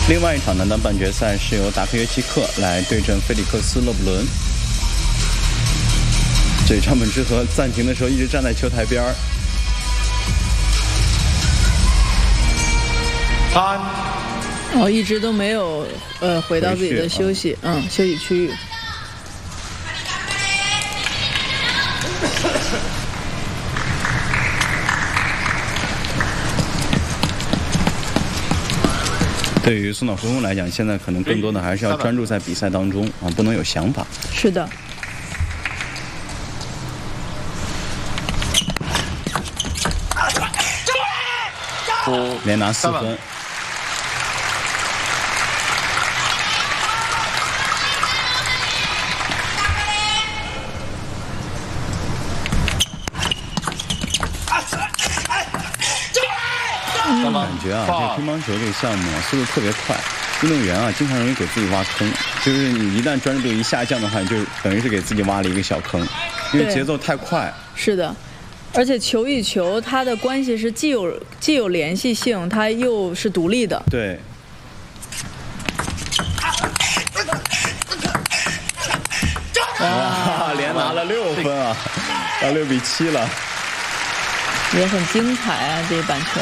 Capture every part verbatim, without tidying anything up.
另外一场男单半决赛是由达克约基克来对阵菲利克斯勒布伦。这张本智和暂停的时候一直站在球台边儿。 哦，一直都没有呃回到自己的休息，嗯，休息区域。 对于松岛辉空来讲，现在可能更多的还是要专注在比赛当中啊，不能有想法。 是的。 连拿四分。感觉啊，这乒乓球这个项目啊，速度特别快，运动员啊经常容易给自己挖坑。就是你一旦专注度一下降的话，你就等于是给自己挖了一个小坑，因为节奏太快。 是的，而且球与球它的关系是既有既有联系性，它又是独立的。 对。哇，连拿了六分啊，到六比七了。 也很精彩啊，这一板球。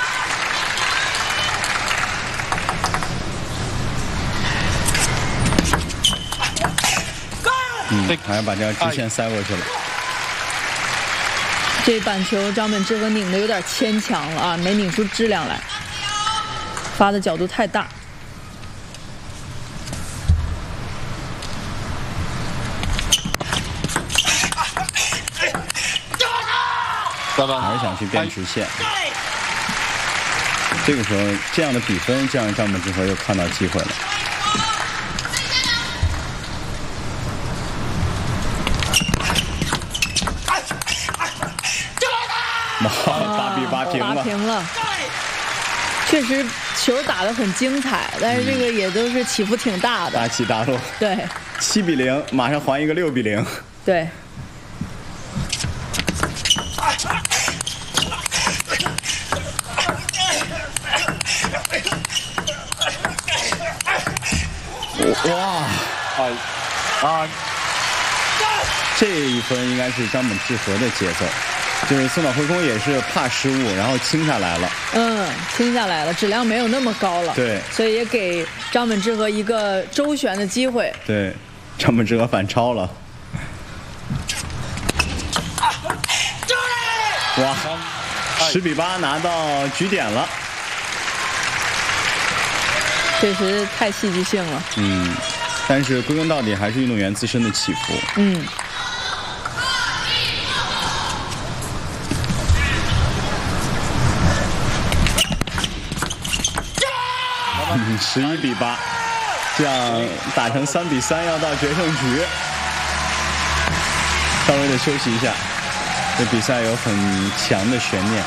嗯，还是把这个直线塞过去了。 这板球张本智和拧的有点牵强了啊，没拧出质量来，发的角度太大。 还是想去变直线。这个时候，这样的比分，这样张本智和又看到机会了。八比八平了。 八平了。确实，球打得很精彩，但是这个也都是起伏挺大的。 大起大落。 对。 七比零，马上还一个六比零。 对。 哇！啊！这一分应该是张本智和的节奏，就是松岛辉空也是怕失误，然后轻下来了。 嗯，轻下来了，质量没有那么高了。 对， 所以也给张本智和一个周旋的机会。 对，张本智和反超了。哇！十比八拿到局点了。 确实太戏剧性了。 嗯，但是归根到底还是运动员自身的起伏。 嗯。 十一比八，这样打成三比三，要到决胜局。稍微的休息一下，这比赛有很强的悬念。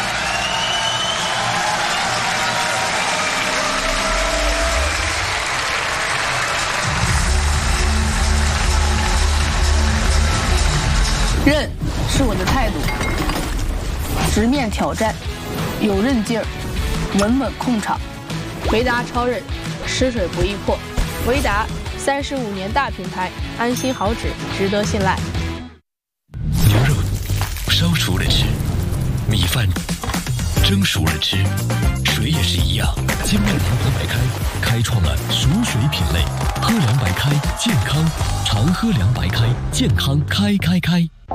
韧是我的态度，直面挑战，有韧劲儿，稳稳控场。维达超韧，吃水不易破。维达三十五年大品牌，安心好脂，值得信赖。 牛肉烧熟了吃，米饭蒸熟了吃，水也是一样。精酿长河白开开创了熟水品类，喝凉白开健康，常喝凉白开健康开开开。